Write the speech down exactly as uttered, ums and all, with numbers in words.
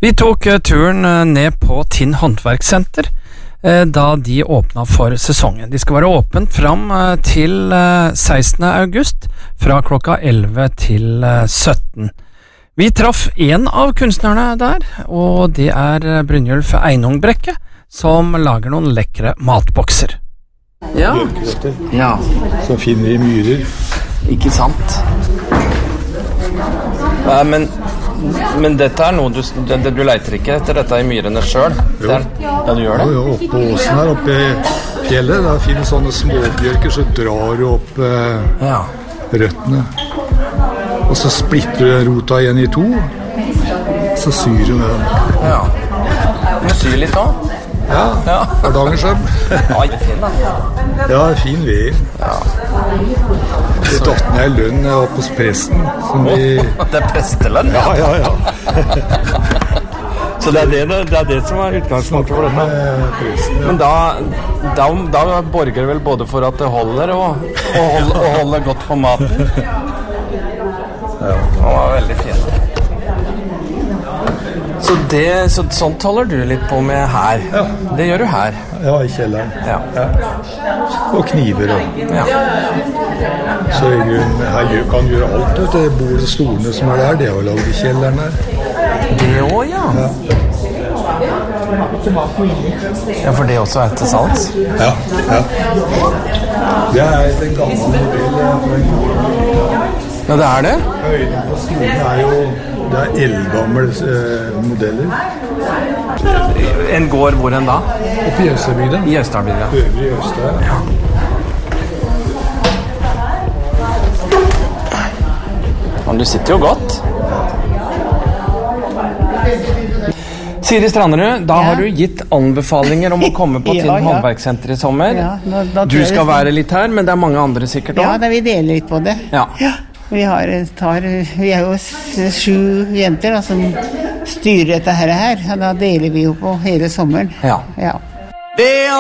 Vi tok uh, turen uh, ned på Tinn Håndverkssenter uh, da de åpnet for sesongen. De skal være åpent fram uh, til uh, sekstende august fra klokka elleve til uh, sytten. Vi traff en av kunstnerne der, og det er uh, Brynjulf Einungbrekke, som lager noen lekre matbokser. Ja, ja. Så finner vi myrer. Ikke sant? Ja, men Men dette er noe du, det, du leiter ikke etter dette i myrene selv? Jo. Er, ja, du gjør det? Jo, jo, oppe på åsen her, oppe i fjellet, der finnes sånne småbjørker, så drar du opp eh, Ja. røttene. Og så splitter du rota igjen i to, så syr du med den. Ja. Du syr litt også? Ja, Ja. Hardangersøm. Ja, det er fin da. Ja, fin ved. Ja. Det datt ned i lønn jeg var på presten. Som vi... Det er prestelønn? Ja, ja, ja. Så det er det, det er det som er utgangspunktet for dette? Eh, presten, ja. Men da, da, da borger det vel både for at det holder og, og, holder, og holder godt på maten? Ja. Det var veldig fint. Så, det, så sånt holder du litt på med her? Ja. Det gjør du her? Ja, i kjelleren. Ja. Ja. Og kniver og... Ja. Så i grunnen, her gjør- kan gjøre alt. vet du. Det bordet og stolene som er der, det har vi laget i kjelleren her. Det også, ja. Ja. Ja, for det også er til salgs? Ja, ja. Det er den gamle modellen. Ja, det er det? Høyden på stolen er jo, det er eldgamle eh, modeller. En gård hvor en da? Oppe i Østerbygda. I Østerbygda. Øvrig i Øster. Ja. Men du sitter jo godt. Siri Stranderud, da Ja. har du gitt anbefalinger om å komme på Ja, Tinn ja. Håndverkssenter i sommer. Ja, nå- da tror Du jeg skal det- være litt her, men det er mange andre sikkert Ja, også. da vi deler litt på det. Ja. Vi, har, tar, vi er jo s- sju jenter da, som styrer dette her, her, og da deler vi jo på hele sommeren. Ja. Ja. Det